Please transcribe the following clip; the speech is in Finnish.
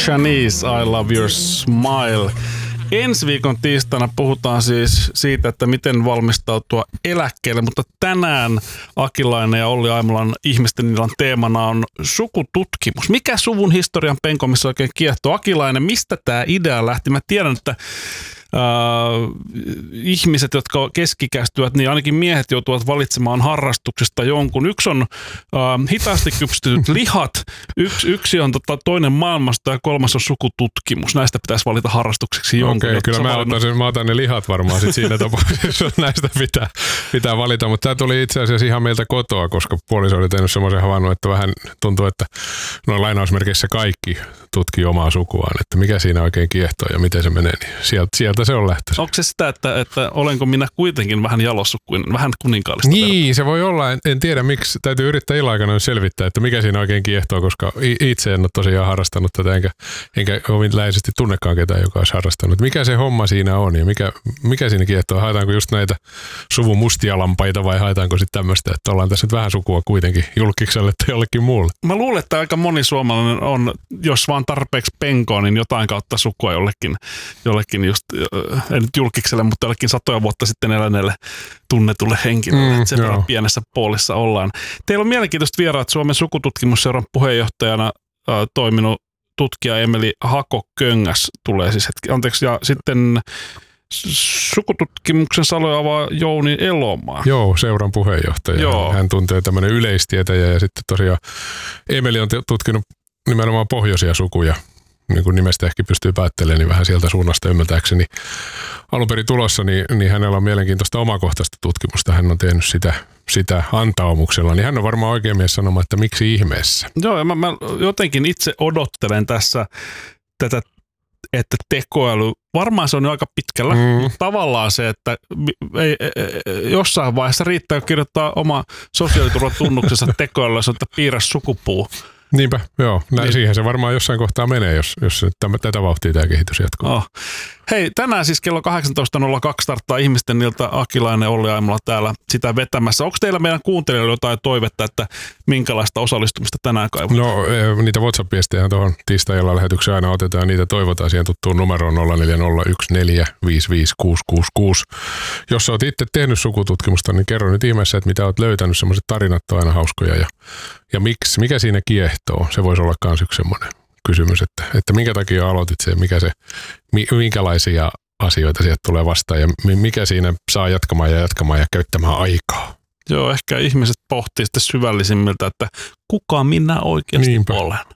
Shanice, I Love Your Smile. Ensi viikon tiistaina puhutaan siis siitä, että miten valmistautua eläkkeelle, mutta tänään Akilainen ja Olli Aimolan ihmisten illan teemana on sukututkimus. Mikä suvun historian penkomissa oikein kiehtoo? Akilainen, mistä tämä idea lähti? Mä tiedän, että ihmiset, jotka keskikäistyvät, niin ainakin miehet joutuvat valitsemaan harrastuksesta jonkun. Yksi on hitaasti kypsytetyt lihat, yksi on toinen maailmasta ja kolmas on sukututkimus. Näistä pitäisi valita harrastukseksi jonkun. Okei, kyllä mä otan ne lihat varmaan sit siinä tapauksessa, jos näistä pitää valita. Mutta tämä tuli itse asiassa ihan meiltä kotoa, koska puoliso oli tehnyt semmoisen havainnon, että vähän tuntuu, että noin lainausmerkeissä kaikki tutkii omaa sukuaan, että mikä siinä oikein kiehtoo ja miten se menee, niin sieltä se on lähtöisin. Onko se sitä, että olenko minä kuitenkin vähän jalossukuinen, vähän kuninkaallista? Niin, se voi olla. En tiedä, miksi. Täytyy yrittää illalla selvittää, että mikä siinä oikein kiehtoo, koska itse en ole tosiaan harrastanut tätä, enkä kovin läheisesti tunnekaan ketään, joka olisi harrastanut. Mikä se homma siinä on ja mikä siinä kiehtoo? Haetaanko just näitä suvun mustia lampaita vai haetaanko sitten tämmöistä, että ollaan tässä nyt vähän sukua kuitenkin julkikselle tai jollekin muulle? Mä luulen, että aika moni suomalainen on, jos vaan tarpeeksi penkoo, niin jotain kautta sukua jollekin just, ei nyt julkikselle, mutta jollekin satoja vuotta sitten eläneelle tunnetulle henkilölle. Sen verran pienessä poolissa ollaan. Teillä on mielenkiintoista vieraat. Suomen sukututkimusseuran puheenjohtajana toiminut tutkija Emeli Hako-Köngäs tulee siis hetki. Anteeksi, ja sitten sukututkimuksen saloja avaa Jouni Elomaa. Joo, seuran puheenjohtaja. Joo. Hän tuntee tämmöinen yleistietäjä ja sitten tosiaan Emeli on tutkinut nimenomaan pohjoisia sukuja. Niin kuin nimestä ehkä pystyy päättelemään, niin vähän sieltä suunnasta ymmärtääkseni alun perin tulossa, niin hänellä on mielenkiintoista omakohtaista tutkimusta. Hän on tehnyt sitä antaumuksella, niin hän on varmaan oikein mies sanomaan, että miksi ihmeessä. Joo, ja mä jotenkin itse odottelen tässä tätä, että tekoäly, varmaan se on jo aika pitkällä, mutta tavallaan se, että jossain vaiheessa riittää kirjoittaa oma sosiaaliturvatunnuksensa tekoälyllä, että piirrä sukupuu. Niinpä, joo. Niin. Siihen se varmaan jossain kohtaa menee, jos tätä vauhtia tämä kehitys jatkuu. Oh. Hei, tänään siis kello 18.02 starttaa ihmisten ilta Akilainen Olli Aimola täällä sitä vetämässä. Onko teillä meidän kuuntelijoilla jotain toivetta, että minkälaista osallistumista tänään kaivataan? No, niitä WhatsApp-viestejä tuohon tiistai-illan lähetykseen aina otetaan. Niitä toivotaan siihen tuttuun numeroon 0401455666. Jos sä oot itse tehnyt sukututkimusta, niin kerro nyt ihmeessä, että mitä oot löytänyt. Sellaiset tarinat on aina hauskoja. Ja mikä siinä kiehtoo? Se voisi olla myös yksi semmoinen kysymys, että minkä takia aloitit sen, minkälaisia asioita sieltä tulee vastaan ja mikä siinä saa jatkamaan ja käyttämään aikaa. Joo, ehkä ihmiset pohtii sitten syvällisimmiltä, että kuka minä oikeasti olen.